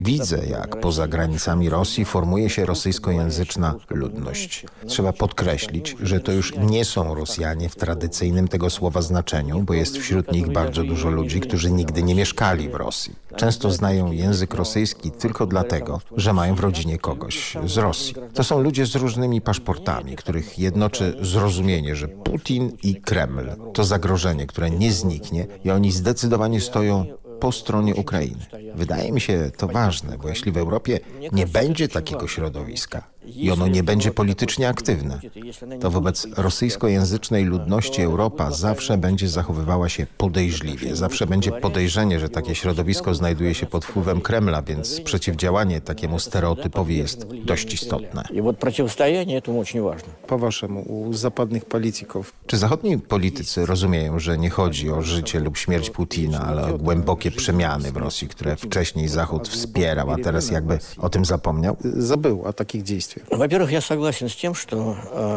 Widzę, jak poza granicami Rosji formuje się rosyjskojęzyczna ludność. Trzeba podkreślić, że to już nie są Rosjanie w tradycyjnym tego słowa znaczeniu, bo jest wśród nich bardzo dużo ludzi, którzy nigdy nie mieszkali w Rosji. Często znają język rosyjski tylko dlatego, że mają w rodzinie kogoś z Rosji. To są ludzie z różnymi paszportami, których jednoczy zrozumienie, że Putin i Kreml to zagrożenie, które nie zniknie i oni zdecydowanie stoją po stronie Ukrainy. Wydaje mi się to ważne, bo jeśli w Europie nie będzie takiego środowiska i ono nie będzie politycznie aktywne, to wobec rosyjskojęzycznej ludności Europa zawsze będzie zachowywała się podejrzliwie. Zawsze będzie podejrzenie, że takie środowisko znajduje się pod wpływem Kremla, więc przeciwdziałanie takiemu stereotypowi jest dość istotne. I вот противостояние этому очень важно. Po waszemu, u zapadnych polityków, Czy zachodni politycy rozumieją, że nie chodzi o życie lub śmierć Putina, ale o głębokie przemiany w Rosji, które wcześniej Zachód wspierał, a teraz jakby o tym zapomniał? забыл о таких действиях. Во-первых, я согласен с тем, что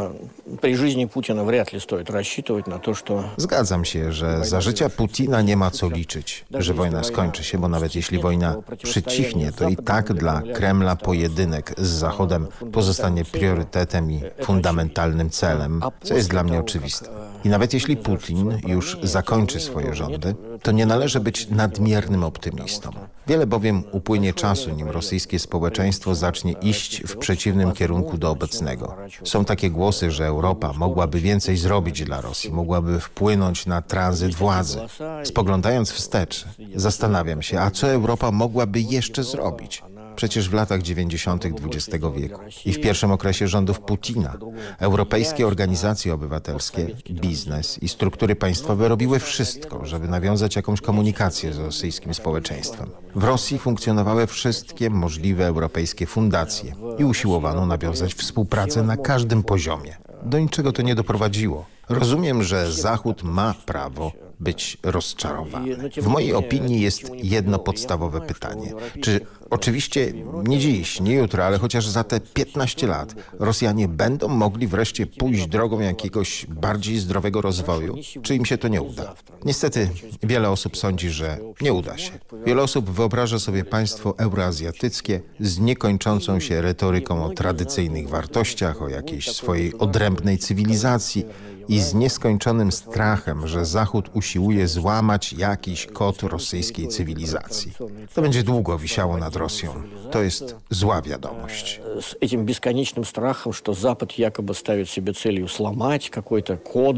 при жизни Путина вряд ли стоит рассчитывать на то, что Zgadzam się, że za życia Putina nie ma co liczyć, że wojna skończy się, bo nawet jeśli wojna przycichnie, to i tak dla Kremla pojedynek z Zachodem pozostanie priorytetem i fundamentalnym celem, co jest dla mnie oczywiste. I nawet jeśli Putin już zakończy swoje rządy, to nie należy być nadmiernym optymistą. Wiele bowiem upłynie czasu, nim rosyjskie społeczeństwo zacznie iść w przeciwnym kierunku do obecnego. Są takie głosy, że Europa mogłaby więcej zrobić dla Rosji, mogłaby wpłynąć na tranzyt władzy. Spoglądając wstecz, zastanawiam się, a co Europa mogłaby jeszcze zrobić? Przecież w latach 90. XX wieku i w pierwszym okresie rządów Putina europejskie organizacje obywatelskie, biznes i struktury państwowe robiły wszystko, żeby nawiązać jakąś komunikację z rosyjskim społeczeństwem. W Rosji funkcjonowały wszystkie możliwe europejskie fundacje i usiłowano nawiązać współpracę na każdym poziomie. Do niczego to nie doprowadziło. Rozumiem, że Zachód ma prawo być rozczarowany. W mojej opinii jest jedno podstawowe pytanie. Czy oczywiście nie dziś, nie jutro, ale chociaż za te 15 lat Rosjanie będą mogli wreszcie pójść drogą jakiegoś bardziej zdrowego rozwoju? Czy im się to nie uda? Niestety wiele osób sądzi, że nie uda się. Wiele osób wyobraża sobie państwo euroazjatyckie z niekończącą się retoryką o tradycyjnych wartościach, o jakiejś swojej odrębnej cywilizacji i z nieskończonym strachem, że Zachód usiłuje złamać jakiś kod rosyjskiej cywilizacji. To będzie długo wisiało nad Rosją. To jest zła wiadomość. С этим бесконечным страхом, что Запад якобы ставит себе целью сломать какой-то код,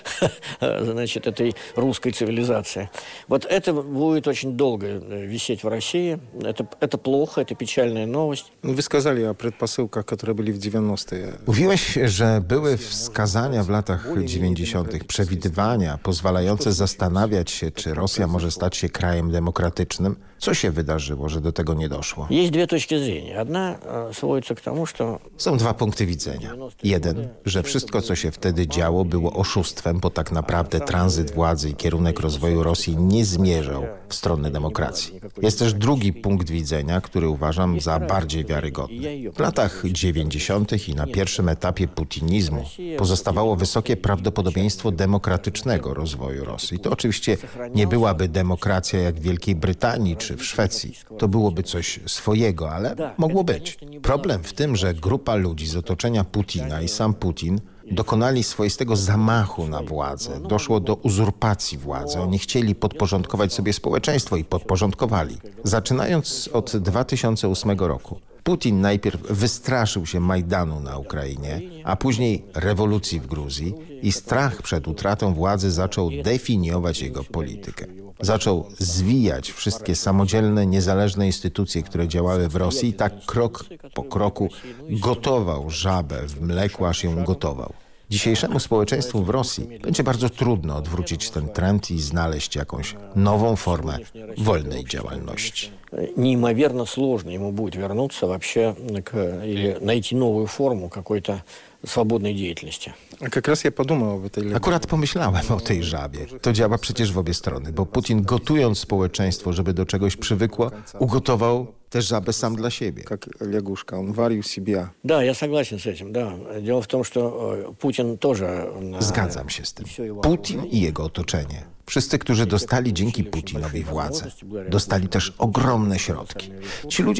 значит, этой русской цивилизации. Вот это будет очень долго висеть в России. Это плохо, это печальная новость. Вы сказали о предпосылкach, które byli w 90. Mówiłeś, że były wskazania w latach 90., przewidywania pozwalające zastanawiać się, czy Rosja może stać się krajem demokratycznym. Co się wydarzyło, że do tego nie doszło? Есть две точки зрения. Одна сводится к тому, что Są dwa punkty widzenia. Jeden, że wszystko, co się wtedy działo, było oszustwem, bo tak naprawdę tranzyt władzy i kierunek rozwoju Rosji nie zmierzał w stronę demokracji. Jest też drugi punkt widzenia, który uważam za bardziej wiarygodny. W latach 90. i na pierwszym etapie putinizmu pozostawało wysokie prawdopodobieństwo demokratycznego rozwoju Rosji. To oczywiście nie byłaby demokracja jak w Wielkiej Brytanii czy w Szwecji. To byłoby coś swojego, ale mogło być. Problem w tym, że grupa ludzi z otoczenia Putina i sam Putin dokonali swoistego zamachu na władzę. Doszło do uzurpacji władzy. Oni chcieli podporządkować sobie społeczeństwo i podporządkowali. Zaczynając od 2008 roku. Putin najpierw wystraszył się Majdanu na Ukrainie, a później rewolucji w Gruzji i strach przed utratą władzy zaczął definiować jego politykę. Zaczął zwijać wszystkie samodzielne, niezależne instytucje, które działały w Rosji i tak krok po kroku gotował żabę w mleku, aż ją ugotował. Dzisiejszemu społeczeństwu w Rosji będzie bardzo trudno odwrócić ten trend i znaleźć jakąś nową formę wolnej działalności. неимоверно сложно ему будет вернуться вообще или найти новую форму какой-то свободной деятельности. A как раз я подумал об этой Akurat pomyślałem o tej żabie. To działa przecież w obie strony, bo Putin, gotując społeczeństwo, żeby do czegoś przywykło, ugotował Tę żabę sam dla siebie. как лягушка. Он варил себя. Да, я согласен с этим, да. Дело в том, что Путин тоже... Zgadzam się z tym. Putin i jego otoczenie. Wszyscy, którzy dostali dzięki Putinowi władzę, dostali też ogromne środki. Ci ludzie